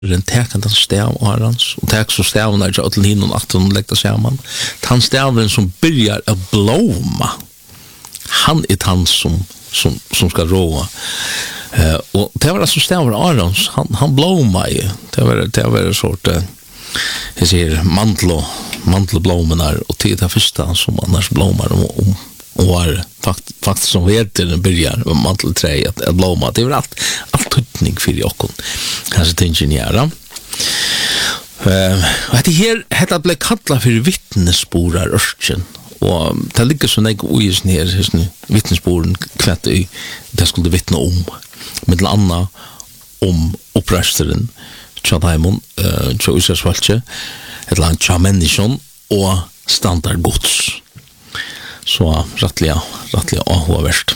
den tekande stav arans och tek så staven är till hinnon att hon lägger samman. Han staven som börjar att blomma. Han är han som ska råa. Och det var alltså staven arans han blommar ju. Det var en sort jag ser mantelblommarna och det första som annars blommar och var faktiskt som vet till den börjar mantelträ att blomma. Det är allt tutning för jocken. Kanske ingenjöra. Och det här heter bli kallat för vittnesborar örken. Och det ligger så näg ois ner vittnesboren kvätt i det skulle vittna om med annat om uppröstaren Tjadaimon tja Israelsvalche ett land tja människan och standardgods. Så rättliga avhåverst.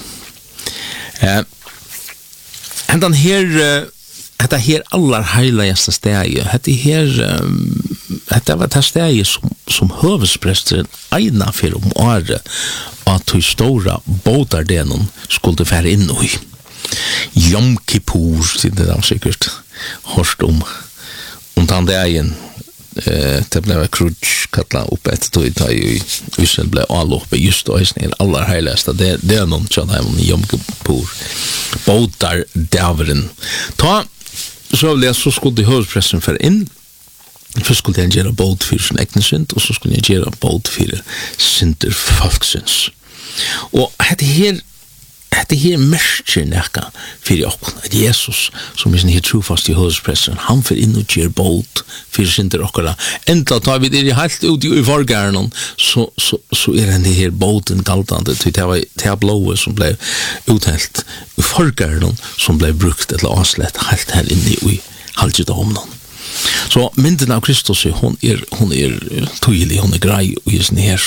Hentan detta här allar heilaste stegi. Detta var det stegi som hövudsprästen eina för året att hur stora båtar denon skulle färra in i. Yom Kippur, sitter det säkert hörst om den dagen det blev krutsch kallat upp ett tog i Israel blev all uppe just då i allra heilaste det är någon sån här Yom Kippur båtar dävren ta så skulle hövudprästen för in först skulle han göra båt för sin egen synd och så skulle han göra båt för synder folksins och det här märker näka för oss att Jesus som är sin helt trofast i hövudprästen han för in och ger båt för synder okkara äntla tar vi det helt ut i förgärnen så är den här båten galtande till det här blåa som blev uthällt i förgärnen som blev brukt eller avslätt helt här inne i halvdagen. Så mynden av Kristus hon är tydlig, hon är grej och just ner.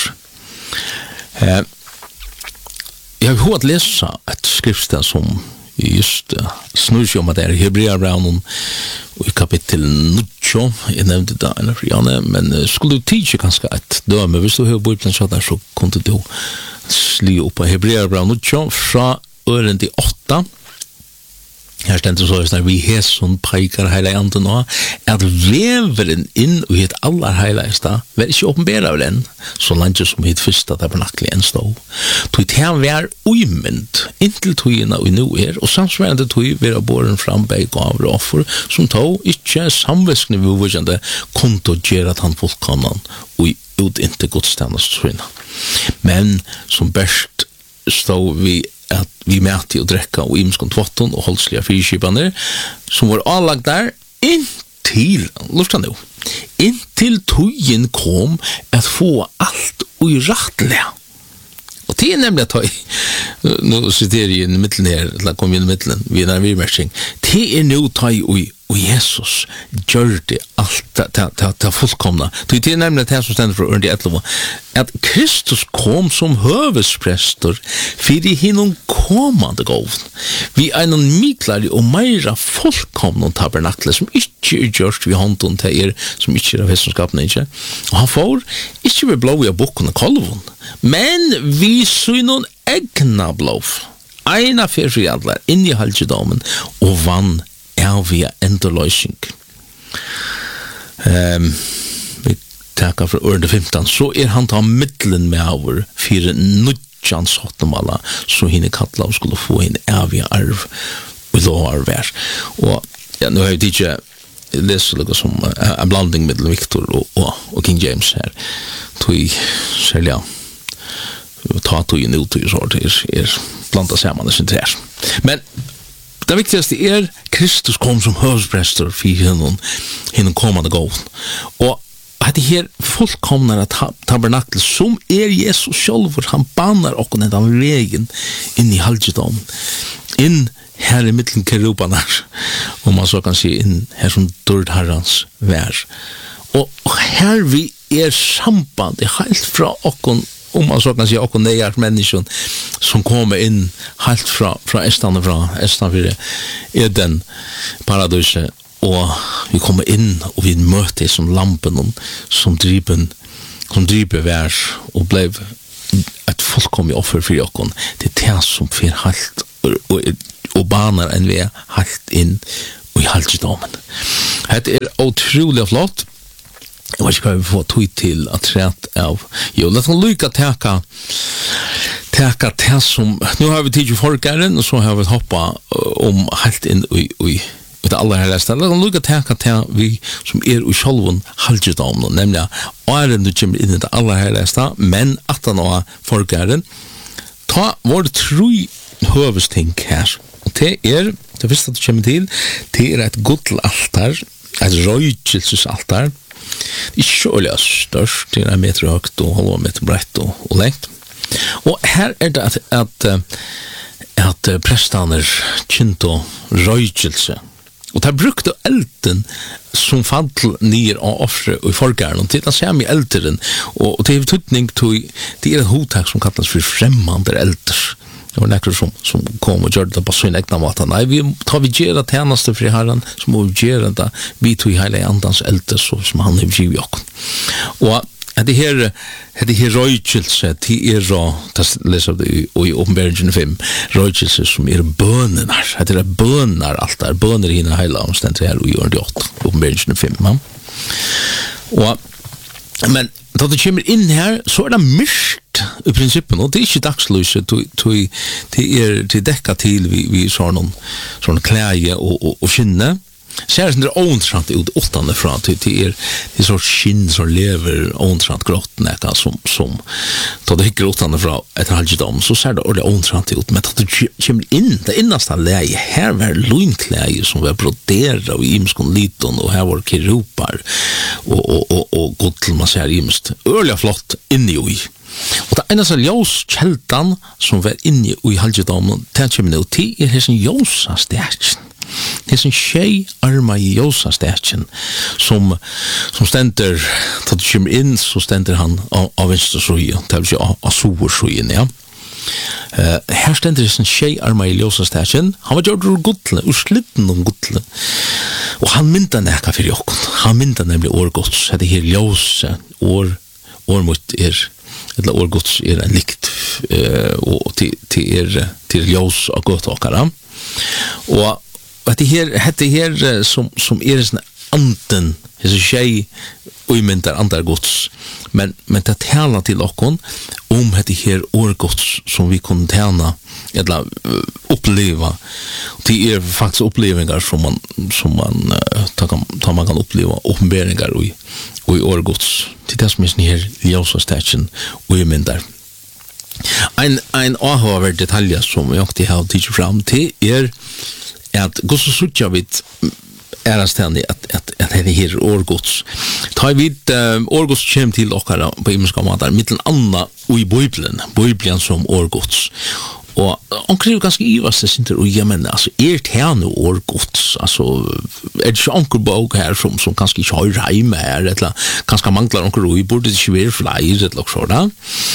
Jag har hört läsa ett skriftsted som just snurrar sig om att det är Hebreerbrevet och i kapitel 9 jag nämnde det en för Janne men skulle du teacha ganska ett döme hvis du har bibeln så där så kunde du slå upp på Hebreerbrevet 9 från ören till 8. Här ständer så att vi har som pekar hela anden och att veveren in och ett allra heilaste var inte uppenbara den så länge som det första tabernaklet stod. Tog här var omynt intill tojna och nu är och samsvarande toj vara borren fram på gaver och offer som tog inte samväskne vågande konto gera att han fullkomnan och ut inte godstjänst svinna. Men som bäst stod vi att vi mätte och dräcka och imskon tvatton och hållsliga fyrskipaner som var anlagt där intill tojen kom att få allt och i rättliga. Och det är nämligen att nu sitter jag i mitten här, eller kom in i mitten, vi är vid märsing. Det är nu ta i och Jesus gör det allt det fullkomna. Det är nämligen det här som ständer för under 11 att Kristus kom som hövudspräster för i hinom kommande gåvan. Vi är en miklare och mera fullkomna tabernakle som inte är gjort vid hånden till som inte är av hästenskapen inte. Och han får inte vid blåa boken och kolven men vi synon egna blå ena fyrfriadlar in i halvdagen och vann via enderlösning. Vi tackar för ordet 15 så han tar mittlen med över för nutjans hottomalla så hinner kattla och skulle få en eviga arv och lovar och ja, nu har jag DJ läst något som en blandning med Victor och King James här tog sälja ta tog in ut och så är blanda samman det sin men det viktigaste är Kristus kom som hövudpräster för hinom kommande gåvan. Och att det här fullkomnare tabernakel som är Jesus själv, han bannar och den vägen in i halvdagen. In här i mitten kerubarna, om man så kan säga, in här som dörd herrans vär. Och här vi är samband, helt från om man så kan säga och nejar människan som kommer in helt från Estland för Eden paradiset och vi kommer in och vi möter som lampen som driver vär och blev ett fullkomligt offer för oss. Det är det som för helt och banar en väg helt in i halvdagen. Det otroligt flott. Jag vet inte vad vi får tog till att rätt av. Jo, låt oss lycka täcka det som, nu har vi tid folkaren och så har vi hoppa om helt in i det allra helst. Låt oss lycka täcka det vi som i själva halvdagen, nämligen åren du kommer in i det allra helst, men att han har folkaren ta vår tro hövesting här. Och det första du kommer till, det är ett gudlaltar, ett röjtjelsesaltar. Det är så störst, det är 1 meter högt och 1,5 meter brett och längt. Och här är det att prästaner kynto röjtjelse. Och det brukte elden som fall ner av offre och i folkaren. Och det ser mig elderen. Och det är tutning till, det är ett hotak som kallas för främmande elder. Det var nekter som kom og gjør det på sin egna måte. Nei, vi gjerra tjeneste fri herren, så må vi gjerra det, vi tog hele andans elte, så som han er giv jokken. Og det her røykelse, det leser det i Åpenbæringen 5, røykelse som bønene, det bønner alt der, bønner hinne hele omstendet her i Åpenbæringen 5. Men da det kommer inn her, så det mørkt i prinsippen, og det ikke dagslyset, det dekka til vi sånne klæge og skinne. Ser det åntrant ut åttande fra, det så skinn som lever åntrant grått nekka som da det hikker åttande fra etter halvdom, så ser det ordentlig åntrant ut, men da det kommer inn, det innaste leie, her var løgnklæge som var brodera og imskon liton, og her var kirupar og godtel man ser imst, ørlig flott inni ui. Og det eneste ljós-kjeldan som var inni ui halvdom, det kommer nå til hessen ljósa-stekjen. Det er en tjej-arma i ljósa-stekjen som stender, da du kommer inn, så stender han av venstre suje, det vil si av soversjujen, ja. Her stender det en tjej-arma i ljósa-stekjen. Han var gjort ur gudle, ur slitten om gudle. Og han mynda nekka fyrir jokken. Han mynda nemlig årgods. Det er her ljóse, årmut eller årgods en likt, og til ljós av gudtåkara. Og det her som sånn anden, det tjej uimyntar andar gods, men det tala til okkon det her årgods som vi kunne tjena eller oppleva. Det faktisk opplevingar som man kan oppleva oppenberingar i årgods. Det det som sånn her ljósa-stekjen uimyntar. En avhåver detalj som jeg ikke har tidsi fram til at gos og suttja vidt stendig at det her årgods. Ta vidt årgods kjem til okkara på imenska matar, mittel anna og i Bibelen som årgods. Og onker er ganske ivast det sinter, og men altså, det her årgods? Altså, det ikke onker bok her som kanskje ikke har reime her, eller kanskje manglar onker og burde det ikke være flere, eller sånn.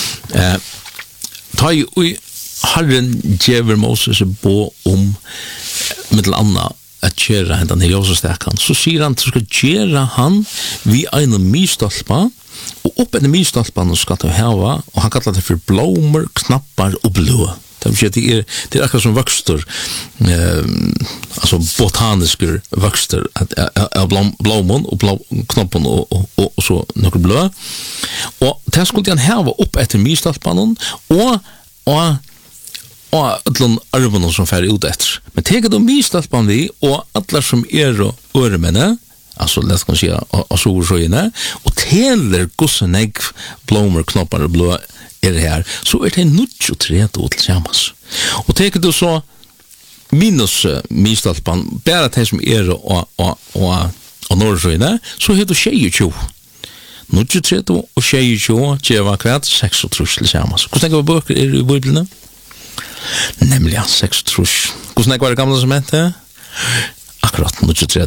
Ta i Herren djever Moses på mittel anna at gjøre hendan i ljósa-stekkan, så sier han at du skal gjøre han vi en mistolpa, og opp en mistolpa skal du heva, og han kallar det for blommer, knappar og blå. Det er akkurat som vöxter, altså botanisker vöxter av blommen og knoppen og så noe blå. Og det skulle han heva opp etter mistolpanen, og allan arvene som færre ut etter. Men teker du mistolpan vi, og allar som og øremene, altså lett kan si av soversøyene, og teler gossen egg, blommer, knoppar og blå her, så det 93 til sammans. Og teker du så minus mistolpan, bare det som og norrsøyene, så heter du 22. 93 og 22, tjeva kvart, 36 til sammans. Hvordan tenker vi bøker i Bibelen? Nemlig 36. Hvordan var det gamle testamentet? Akkurat 93.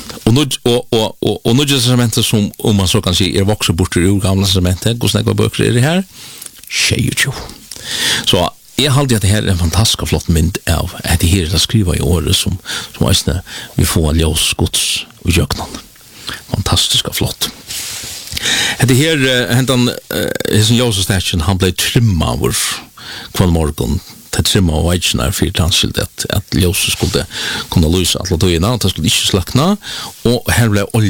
Og Nye testamentet som, om man så kan si, vokset bort i gamle testamentet, hvordan var bøker i det her? 22. Så jeg halte at det her en fantastisk flott mynd av at det her er skriva i året som vi får ljós gods og jøknan. Fantastisk flott. Det her hentan ljósa-stekjen, han ble trimma over kvann morgon det trimma och vägnar för tanskilt att ljuset skulle kunna lysa alla dagarna, att det skulle inte slakna, och här blev